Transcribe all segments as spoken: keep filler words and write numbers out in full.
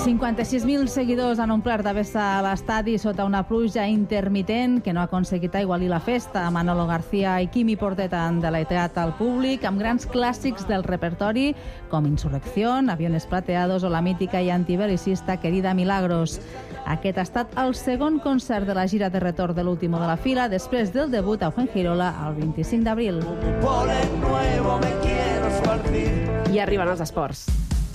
cinquanta-sis mil seguidors han omplert a vessa l'estadi sota una pluja intermitent que no ha aconseguit aigualir la festa. Manolo García i Quimi Portet han deleitat al públic amb grans clàssics del repertori com Insurrección, Aviones Plateados o la mítica i antibelicista Querida Milagros. Aquest ha estat el segon concert de la gira de retorn de l'último de la fila després del debut a Fuengirola el vint-i-cinc d'abril. I arriben els esports,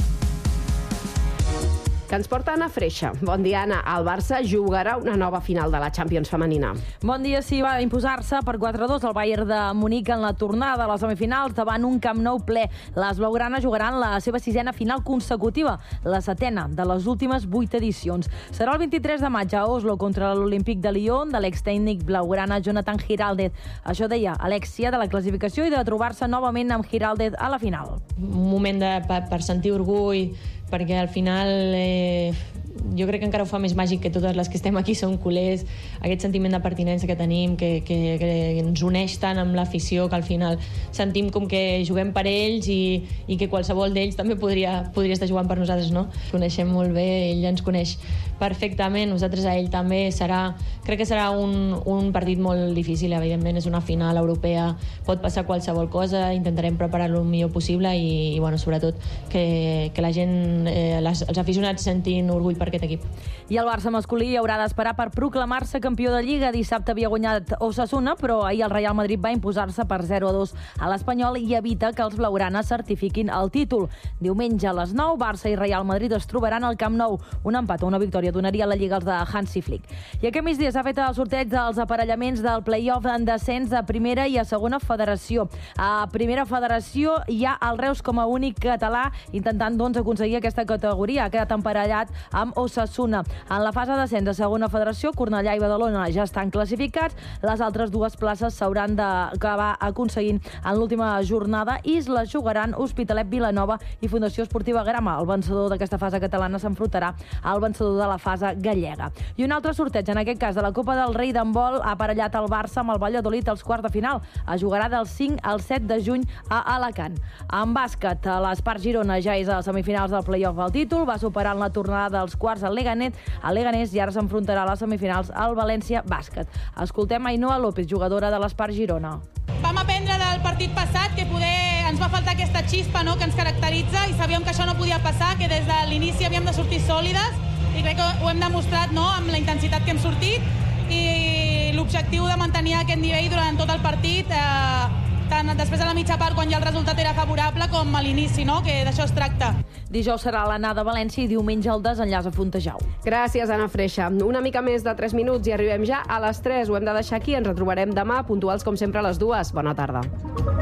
que ens porta Anna Freixa. Bon dia, Anna. El Barça jugarà una nova final de la Champions femenina. Bon dia. Sí, va imposar-se per quatre a dos al Bayern de Munic en la tornada a les semifinals davant un Camp Nou ple. Les blaugranes jugaran la seva sisena final consecutiva, la setena de les últimes vuit edicions. Serà el vint-i-tres de maig a Oslo contra l'Olímpic de Lyon de l'extècnic blaugrana Jonathan Giraldez. Això deia Alexia de la classificació i de trobar-se novament amb Giraldez a la final. Un moment de, per, per sentir orgull, perquè al final eh, jo crec que encara ho fa més màgic que totes les que estem aquí som culers, aquest sentiment de pertinença que tenim, que, que, que ens uneix tant amb l'afició, que al final sentim com que juguem per ells i, i que qualsevol d'ells també podria, podria estar jugant per nosaltres, no? Coneixem molt bé, ell ens coneix perfectament, nosaltres a ell també. Serà, crec que serà un, un partit molt difícil, evidentment és una final europea, pot passar qualsevol cosa, intentarem preparar-lo el millor possible i, i bueno, sobretot que, que la gent, eh, les, els aficionats sentin orgull per aquest equip. I el Barça masculí haurà d'esperar per proclamar-se campió de Lliga. Dissabte havia guanyat Osasuna, però ahir el Real Madrid va imposar-se per zero a dos a l'Espanyol i evita que els blaugranes certifiquin el títol. Diumenge a les nou, Barça i Real Madrid es trobaran al Camp Nou. Un empat o una victòria donaria la Lliga als de Hansi Flick. I aquest migdia s'ha fet el sorteig dels aparellaments del play-off en descens a primera i a segona federació. A primera federació hi ha el Reus com a únic català intentant doncs aconseguir aquesta categoria. Ha quedat emparellat amb Osasuna. En la fase d'ascens a segona federació, Cornellà i Badalona ja estan classificats. Les altres dues places s'hauran d'acabar aconseguint en l'última jornada i les jugaran Hospitalet, Vilanova i Fundació Esportiva Grama. El vencedor d'aquesta fase catalana s'enfrontarà al vencedor de la fase gallega. I un altre sorteig, en aquest cas de la Copa del Rei d'handbol, ha aparellat el Barça amb el Valladolid als quarts de final. Es jugarà del cinc al set de juny a Alacant. En bàsquet, l'Espart Girona ja és a les semifinals del play-off al títol, va superar en la tornada dels quarts al Leganés, al Leganés i ara s'enfrontarà a les semifinals al València Bàsquet. Escoltem Ainhoa López, jugadora de l'Espart Girona. Vam aprendre del partit passat que poder ens va faltar aquesta xispa, no?, que ens caracteritza, i sabíem que això no podia passar, que des de l'inici havíem de sortir sòlides, i crec que ho hem demostrat, no?, amb la intensitat que hem sortit i l'objectiu de mantenir aquest nivell durant tot el partit, eh, tant després de la mitja part quan ja el resultat era favorable com a l'inici, no?, que d'això es tracta. Dijous serà l'anada a València i diumenge el desenllaç a Fontejau. Gràcies, Anna Freixa. Una mica més de tres minuts i arribem ja a les tres. Ho hem de deixar aquí. Ens retrobarem demà, puntuals com sempre a les dues. Bona tarda.